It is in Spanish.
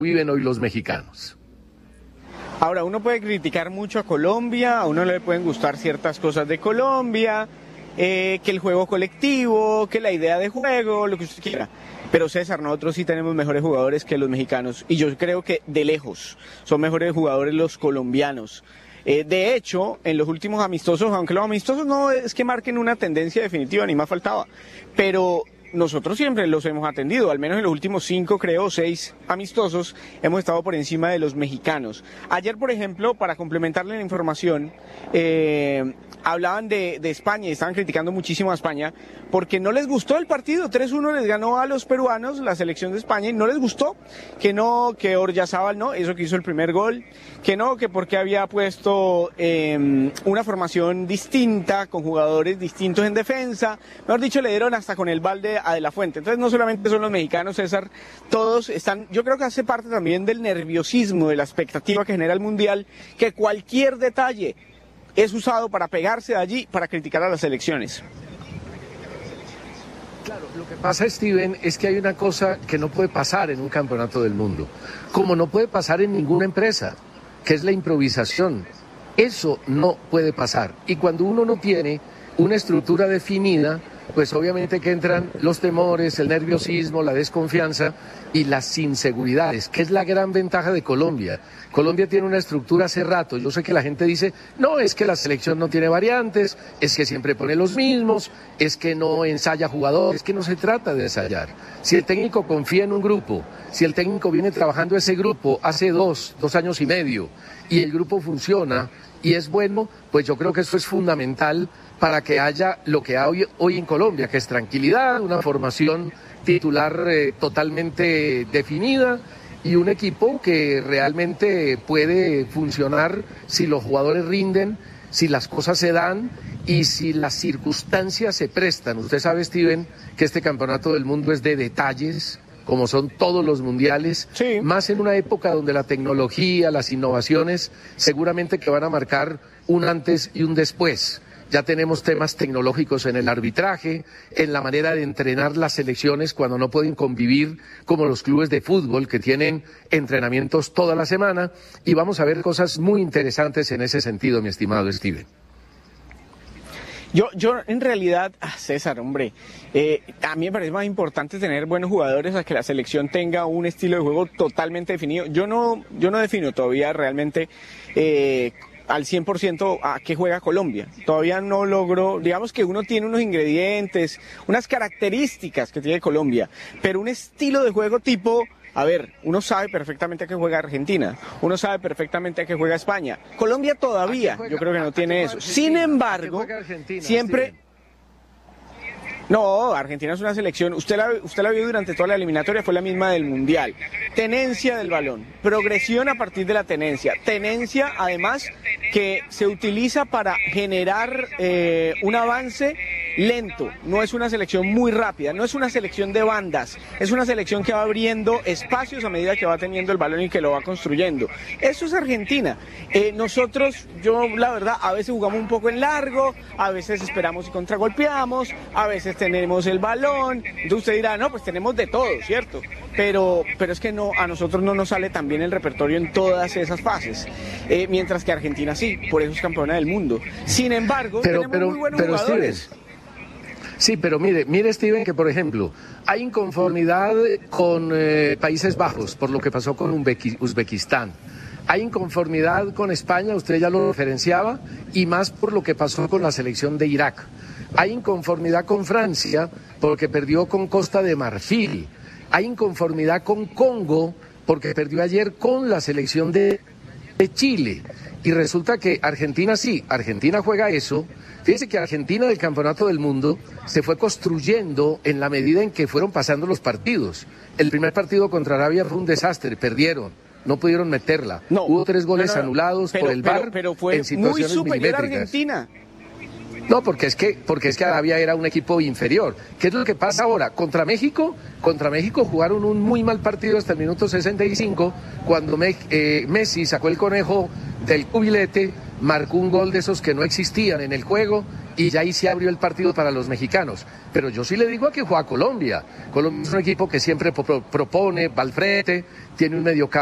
viven hoy los mexicanos. Ahora, uno puede criticar mucho a Colombia, a uno le pueden gustar ciertas cosas de Colombia, que el juego colectivo, que la idea de juego, lo que usted quiera. Pero César, nosotros sí tenemos mejores jugadores que los mexicanos y yo creo que de lejos son mejores jugadores los colombianos. De hecho, en los últimos amistosos, aunque los amistosos no es que marquen una tendencia definitiva, ni más faltaba, pero nosotros siempre los hemos atendido, al menos en los últimos 5, creo, 6 amistosos, hemos estado por encima de los mexicanos. Ayer, por ejemplo, para complementarle la información, hablaban de España y estaban criticando muchísimo a España porque no les gustó el partido, 3-1 les ganó a los peruanos la selección de España y no les gustó, que no, que Oryazábal no, eso que hizo el primer gol, que no, que porque había puesto una formación distinta, con jugadores distintos en defensa, mejor dicho, le dieron hasta con el balde a De La Fuente. Entonces no solamente son los mexicanos, César, todos están, yo creo que hace parte también del nerviosismo, de la expectativa que genera el Mundial, que cualquier detalle es usado para pegarse de allí, para criticar a las elecciones. Claro, lo que pasa, Steven, es que hay una cosa que no puede pasar en un campeonato del mundo, como no puede pasar en ninguna empresa, que es la improvisación. Eso no puede pasar. Y cuando uno no tiene una estructura definida, pues obviamente que entran los temores, el nerviosismo, la desconfianza y las inseguridades, que es la gran ventaja de Colombia. Colombia tiene una estructura hace rato. Yo sé que la gente dice, no, es que la selección no tiene variantes, es que siempre pone los mismos, es que no ensaya jugadores, es que no se trata de ensayar. Si el técnico confía en un grupo, si el técnico viene trabajando ese grupo hace 2 años y medio, y el grupo funciona y es bueno, pues yo creo que eso es fundamental para que haya lo que hay hoy en Colombia, que es tranquilidad, una formación titular totalmente definida y un equipo que realmente puede funcionar si los jugadores rinden, si las cosas se dan y si las circunstancias se prestan. Usted sabe, Steven, que este campeonato del mundo es de detalles, como son todos los mundiales, sí, más en una época donde la tecnología, las innovaciones, seguramente que van a marcar un antes y un después. Ya tenemos temas tecnológicos en el arbitraje, en la manera de entrenar las selecciones cuando no pueden convivir como los clubes de fútbol que tienen entrenamientos toda la semana, y vamos a ver cosas muy interesantes en ese sentido, mi estimado Steven. Yo en realidad, César, hombre, a mí me parece más importante tener buenos jugadores a que la selección tenga un estilo de juego totalmente definido. Yo no defino todavía realmente al 100% a qué juega Colombia. Todavía no logro, digamos que uno tiene unos ingredientes, unas características que tiene Colombia, pero un estilo de juego tipo... A ver, uno sabe perfectamente a qué juega Argentina, uno sabe perfectamente a qué juega España. Colombia todavía, yo creo que no tiene eso. Sin embargo, siempre... No, Argentina es una selección, usted la vio durante toda la eliminatoria, fue la misma del Mundial. Tenencia del balón, progresión a partir de la tenencia además que se utiliza para generar un avance lento, no es una selección muy rápida, no es una selección de bandas, es una selección que va abriendo espacios a medida que va teniendo el balón y que lo va construyendo. Eso es Argentina. Nosotros, yo la verdad, a veces jugamos un poco en largo, a veces esperamos y contragolpeamos, a veces tenemos el balón, entonces usted dirá, no, pues tenemos de todo, ¿cierto? Pero es que no, a nosotros no nos sale tan bien el repertorio en todas esas fases, mientras que Argentina sí, por eso es campeona del mundo. Sin embargo, tenemos muy buenos jugadores. Steven, sí, pero mire Steven, que por ejemplo, hay inconformidad con Países Bajos por lo que pasó con Uzbekistán. Hay inconformidad con España, usted ya lo referenciaba, y más por lo que pasó con la selección de Irak. Hay inconformidad con Francia porque perdió con Costa de Marfil. Hay inconformidad con Congo porque perdió ayer con la selección de Chile. Y resulta que Argentina sí, Argentina juega eso. Fíjese que Argentina del Campeonato del Mundo se fue construyendo en la medida en que fueron pasando los partidos. El primer partido contra Arabia fue un desastre, perdieron, no pudieron meterla. No, hubo 3 goles anulados por el VAR pero fue en situaciones muy superior a milimétricas. Argentina. No, porque es que Arabia era un equipo inferior. ¿Qué es lo que pasa ahora? Contra México jugaron un muy mal partido hasta el minuto 65, cuando Messi sacó el conejo del cubilete, marcó un gol de esos que no existían en el juego y ya ahí se abrió el partido para los mexicanos. Pero yo sí le digo a que juega Colombia. Colombia es un equipo que siempre propone, va al frente, tiene un mediocampo